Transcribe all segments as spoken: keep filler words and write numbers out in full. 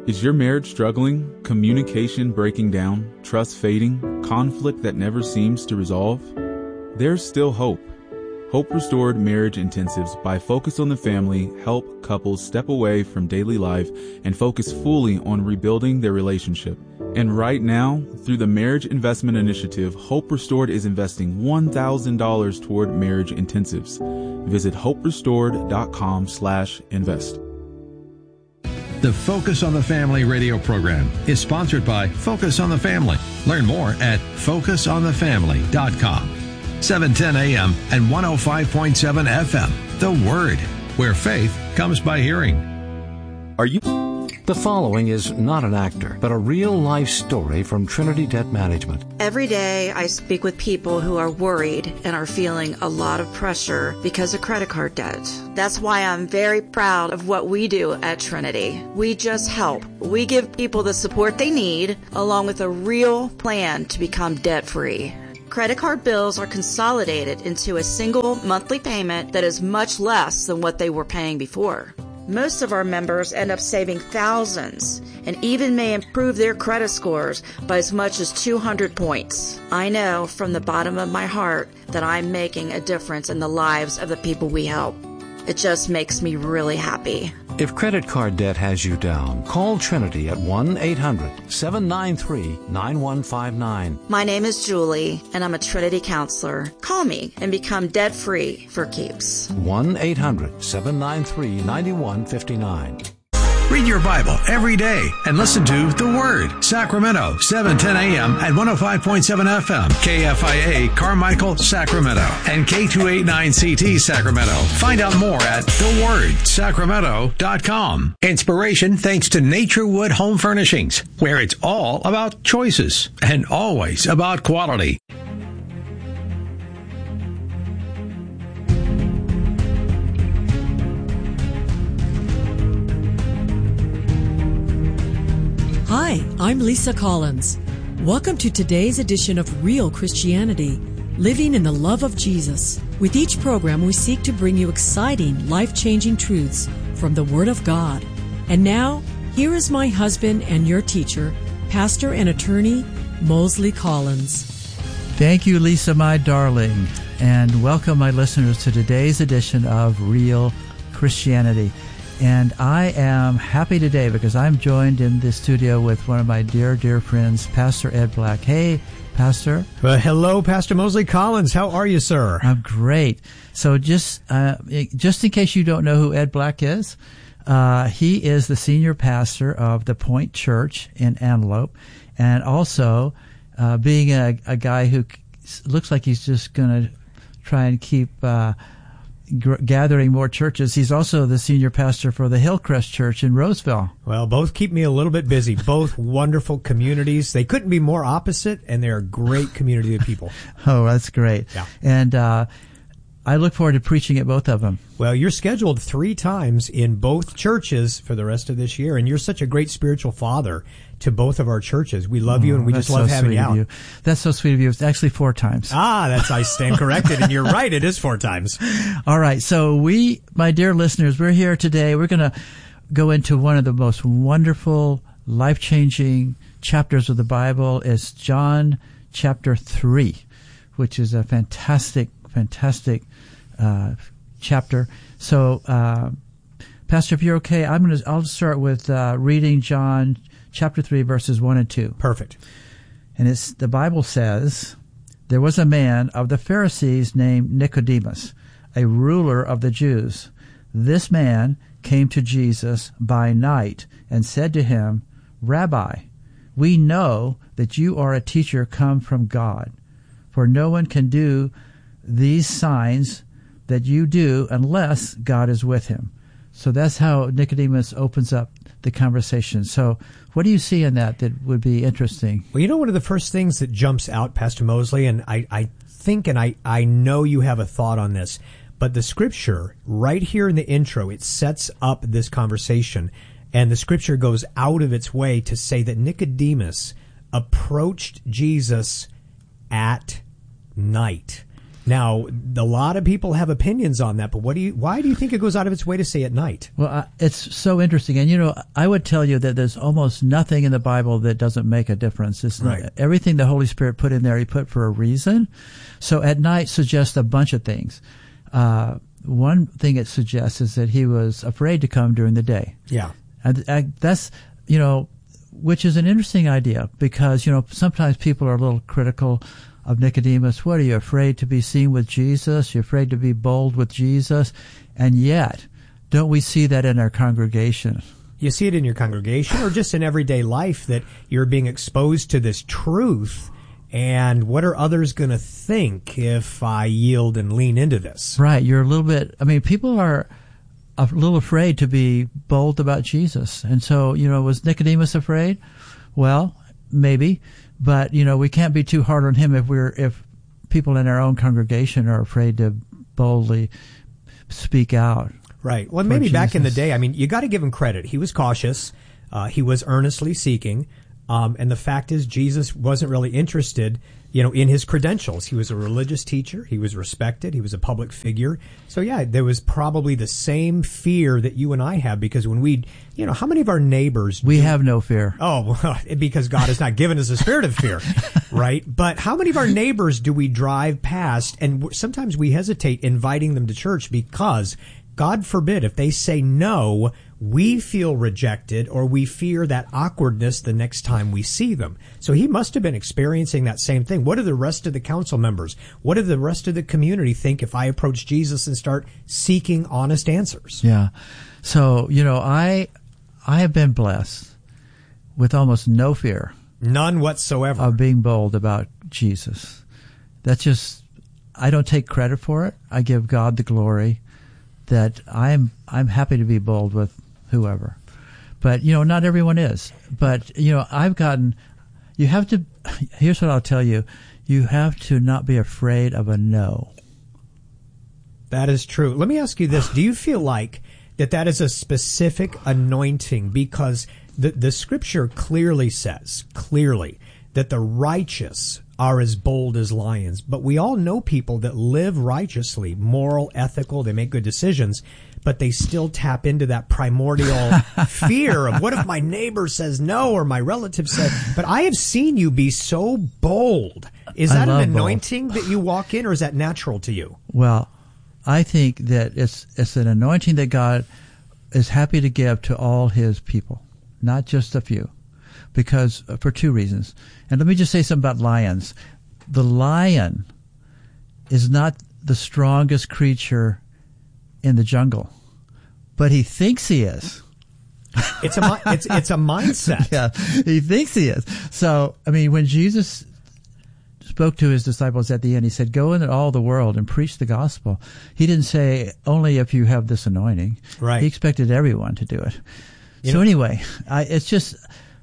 Is your marriage struggling, communication breaking down, trust fading, conflict that never seems to resolve? There's still hope. Hope Restored Marriage Intensives by Focus on the Family help couples step away from daily life and focus fully on rebuilding their relationship. And right now, through the Marriage Investment Initiative, Hope Restored is investing one thousand dollars toward marriage intensives. Visit hoperestored.com slash invest. The Focus on the Family radio program is sponsored by Focus on the Family. Learn more at focus on the family dot com. seven ten a.m. and one oh five point seven F M. The Word, where faith comes by hearing. Are you... The following is not an actor, but a real-life story from Trinity Debt Management. Every day I speak with people who are worried and are feeling a lot of pressure because of credit card debt. That's why I'm very proud of what we do at Trinity. We just help. We give people the support they need, along with a real plan to become debt-free. Credit card bills are consolidated into a single monthly payment that is much less than what they were paying before. Most of our members end up saving thousands and even may improve their credit scores by as much as two hundred points. I know from the bottom of my heart that I'm making a difference in the lives of the people we help. It just makes me really happy. If credit card debt has you down, call Trinity at one eight hundred seven nine three nine one five nine. My name is Julie, and I'm a Trinity counselor. Call me and become debt-free for keeps. one eight hundred seven nine three nine one five nine. Read your Bible every day and listen to The Word. Sacramento, seven ten a.m. at one oh five point seven F M. K F I A, Carmichael, Sacramento. And K two eighty-nine C T, Sacramento. Find out more at the word sacramento dot com. Inspiration thanks to Naturewood Home Furnishings, where it's all about choices and always about quality. Hi, I'm Lisa Collins. Welcome to today's edition of Real Christianity, Living in the Love of Jesus. With each program, we seek to bring you exciting, life-changing truths from the Word of God. And now, here is my husband and your teacher, pastor and attorney, Mosley Collins. Thank you, Lisa, my darling, and welcome my listeners to today's edition of Real Christianity. And I am happy today because I'm joined in the studio with one of my dear, dear friends, Pastor Ed Black. Hey, Pastor. Well, hello, Pastor Mosley Collins. How are you, sir? I'm great. So just uh, just in case you don't know who Ed Black is, uh, he is the senior pastor of the Point Church in Antelope, and also uh, being a, a guy who looks like he's just going to try and keep uh gathering more churches. He's also the senior pastor for the Hillcrest Church in Roseville. Well, both keep me a little bit busy. Both wonderful communities. They couldn't be more opposite, and they're a great community of people. Oh, that's great. Yeah. And uh, I look forward to preaching at both of them. Well, you're scheduled three times in both churches for the rest of this year, and you're such a great spiritual father to both of our churches. We love oh, you, and we just love so having you out. You. That's so sweet of you. It's actually four times. Ah, that's I stand corrected, and you're right. It is four times. All right. So we, my dear listeners, we're here today. We're going to go into one of the most wonderful, life-changing chapters of the Bible. It's John chapter three, which is a fantastic, fantastic uh, chapter. So, uh, Pastor, if you're okay, I'm going to. I'll start with uh, reading John chapter three, verses one and two. Perfect. And it's the Bible says, "There was a man of the Pharisees named Nicodemus, a ruler of the Jews. This man came to Jesus by night and said to him, 'Rabbi, we know that you are a teacher come from God, for no one can do these signs that you do unless God is with him.'" So that's how Nicodemus opens up the conversation. So what do you see in that that would be interesting? Well, you know, one of the first things that jumps out, Pastor Mosley, and I, I think and I, I know you have a thought on this, but the scripture right here in the intro, it sets up this conversation, and the scripture goes out of its way to say that Nicodemus approached Jesus at night. Now, a lot of people have opinions on that, but what do you? Why do you think it goes out of its way to say at night? Well, uh, it's so interesting, and you know, I would tell you that there's almost nothing in the Bible that doesn't make a difference. It's right. not, everything the Holy Spirit put in there, He put for a reason. So at night suggests a bunch of things. Uh, one thing it suggests is that He was afraid to come during the day. Yeah, and, and that's you know, which is an interesting idea because you know sometimes people are a little critical of Nicodemus. What, are you afraid to be seen with Jesus? You're afraid to be bold with Jesus? And yet, don't we see that in our congregation? You see it in your congregation or just in everyday life that you're being exposed to this truth. And what are others going to think if I yield and lean into this? Right. You're a little bit, I mean, people are a little afraid to be bold about Jesus. And so, you know, was Nicodemus afraid? Well, maybe. But, you know, we can't be too hard on him if we're if people in our own congregation are afraid to boldly speak out. Right. Well, maybe Jesus. Back in the day, I mean, you got to give him credit. He was cautious. Uh, he was earnestly seeking. Um, and the fact is, Jesus wasn't really interested, you know, in his credentials. He was a religious teacher. He was respected. He was a public figure. So, yeah, there was probably the same fear that you and I have because when we, you know, how many of our neighbors... We do, have no fear. Oh, well, because God has not given us a spirit of fear, right? But how many of our neighbors do we drive past and sometimes we hesitate inviting them to church because, God forbid, if they say no, we feel rejected or we fear that awkwardness the next time we see them. So he must have been experiencing that same thing. What do the rest of the council members, what do the rest of the community think if I approach Jesus and start seeking honest answers? Yeah. So, you know, I I have been blessed with almost no fear. None whatsoever. Of being bold about Jesus. That's just, I don't take credit for it. I give God the glory that I'm I'm happy to be bold with whoever. But, you know, not everyone is. But, you know, I've gotten, you have to, here's what I'll tell you. You have to not be afraid of a no. That is true. Let me ask you this. Do you feel like that that is a specific anointing? Because the, the scripture clearly says, clearly, that the righteous are as bold as lions. But we all know people that live righteously, moral, ethical, they make good decisions, but they still tap into that primordial fear of what if my neighbor says no or my relative said. But I have seen you be so bold. Is that an anointing bold. That you walk in, or is that natural to you? Well, I think that it's it's an anointing that God is happy to give to all His people, not just a few, because for two reasons. And let me just say something about lions. The lion is not the strongest creature in the jungle, but he thinks he is. It's a it's it's a mindset. Yeah, he thinks he is. So, I mean, when Jesus spoke to his disciples at the end, he said, "Go into all the world and preach the gospel." He didn't say only if you have this anointing. Right. He expected everyone to do it. You so know, anyway, I, it's just,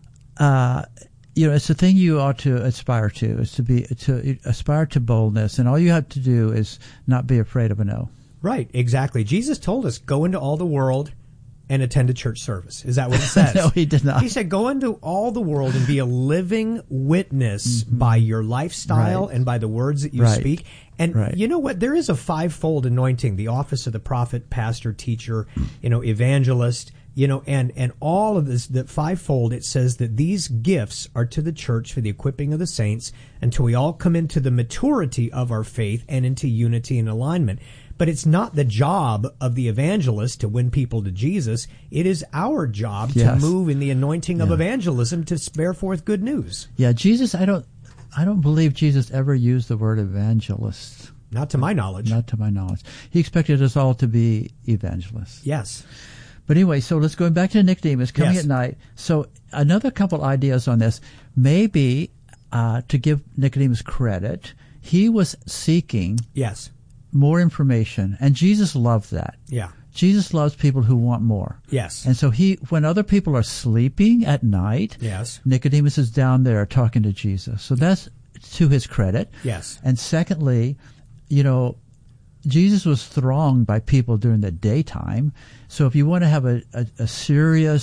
uh, you know, it's a thing you ought to aspire to. Is to be to aspire to boldness, and all you have to do is not be afraid of a no. Right, exactly. Jesus told us, go into all the world and attend a church service. Is that what it says? No, he did not. He said, go into all the world and be a living witness mm-hmm. by your lifestyle right. and by the words that you right. speak. And right. you know what? There is a fivefold anointing, the office of the prophet, pastor, teacher, you know, evangelist, you know, and, and all of this, that fivefold, it says that these gifts are to the church for the equipping of the saints until we all come into the maturity of our faith and into unity and alignment. But it's not the job of the evangelist to win people to Jesus. It is our job yes. to move in the anointing yeah. of evangelism to bear forth good news. Yeah, Jesus, I don't, I don't believe Jesus ever used the word evangelist. Not to my knowledge. Not to my knowledge. He expected us all to be evangelists. Yes. But anyway, so let's go back to Nicodemus coming yes. at night. So another couple ideas on this. Maybe uh, to give Nicodemus credit, he was seeking yes. more information, and Jesus loved that. Yeah. Jesus loves people who want more. Yes. And so he, when other people are sleeping at night, yes. Nicodemus is down there talking to Jesus. So that's to his credit. Yes. And secondly, you know, Jesus was thronged by people during the daytime. So if you want to have a, a, a serious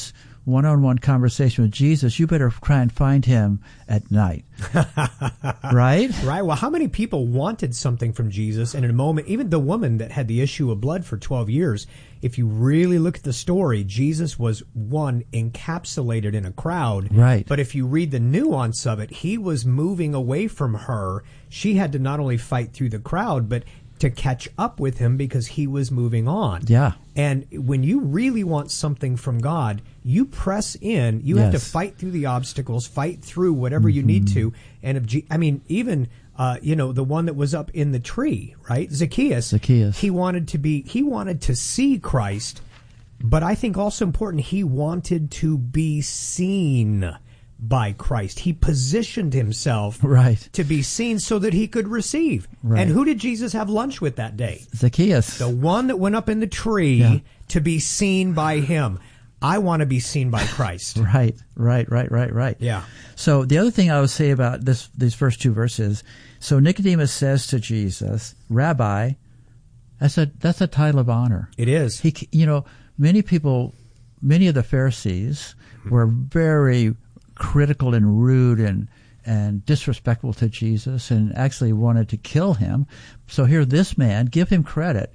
one-on-one conversation with Jesus, you better try and find him at night. Right? Right. Well, how many people wanted something from Jesus, and in a moment, even the woman that had the issue of blood for twelve years, if you really look at the story, Jesus was one encapsulated in a crowd. Right. But if you read the nuance of it, he was moving away from her. She had to not only fight through the crowd, but to catch up with him because he was moving on. Yeah. And when you really want something from God, you press in. You have to Yes. fight through the obstacles, fight through whatever you need to. And if, G- I mean, even uh, you know, the one that was up in the tree, right, Zacchaeus. Zacchaeus. He wanted to be. He wanted to see Christ, but I think also important, he wanted to be seen by Christ. He positioned himself Right. to be seen so that he could receive. Right. And who did Jesus have lunch with that day? Zacchaeus. The one that went up in the tree Yeah. to be seen by him. I want to be seen by Christ. Right, right, right, right, right. Yeah. So the other thing I would say about this, these first two verses, so Nicodemus says to Jesus, Rabbi, that's a, that's a title of honor. It is. He, you know, many people, many of the Pharisees were very critical and rude and and disrespectful to Jesus and actually wanted to kill him. So here, this man, give him credit.